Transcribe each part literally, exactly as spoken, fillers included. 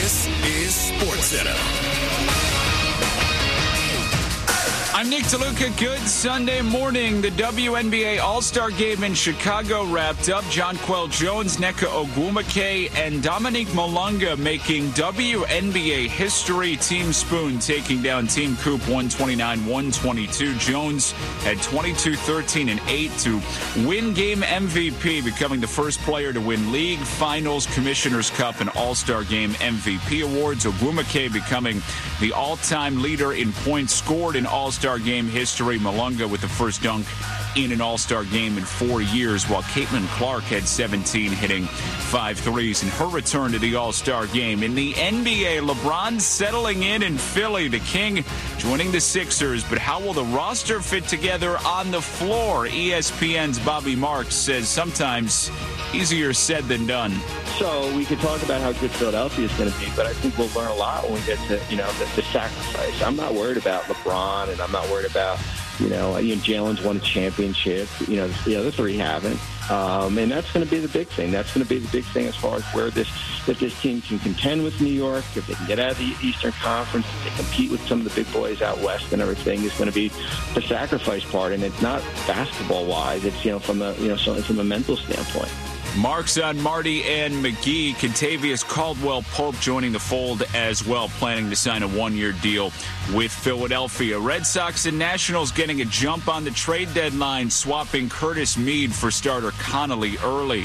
This is SportsCenter. I'm Nick DeLuca. Good Sunday morning. The W N B A All-Star Game in Chicago wrapped up. Jonquel Jones, Nneka Ogwumike, and Dominique Malunga making W N B A history. Team Spoon taking down Team Coop one twenty-nine one twenty-two. Jones had twenty-two, thirteen, and eight to win game M V P, becoming the first player to win League, Finals, Commissioner's Cup, and All-Star Game M V P awards. Ogwumike becoming the all-time leader in points scored in All-Star Game history. Malunga with the first dunk in an All-Star game in four years, while Caitlin Clark had seventeen, hitting five threes in her return to the All-Star game. In the N B A, LeBron settling in in Philly, the King joining the Sixers, but how will the roster fit together on the floor? E S P N's Bobby Marks says sometimes easier said than done. So we could talk about how good Philadelphia is going to be, but I think we'll learn a lot when we get to, you know, the, the sacrifice. I'm not worried about LeBron, and I'm not worried about, you know, you know Jalen's won a championship. You know, the other three haven't. Um, and that's going to be the big thing. That's going to be the big thing as far as where this, if this team can contend with New York, if they can get out of the Eastern Conference, if they compete with some of the big boys out west and everything, is going to be the sacrifice part. And it's not basketball-wise. It's, you know, from a, you know, from a mental standpoint. Marks on Marty and McGee. Kentavious Caldwell-Pope joining the fold as well, planning to sign a one-year deal with Philadelphia. Red Sox and Nationals getting a jump on the trade deadline, swapping Curtis Mead for starter Connolly early.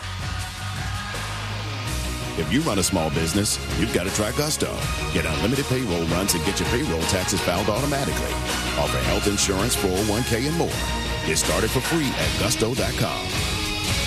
If you run a small business, you've got to try Gusto. Get unlimited payroll runs and get your payroll taxes filed automatically. Offer health insurance, four oh one k, and more. Get started for free at gusto dot com.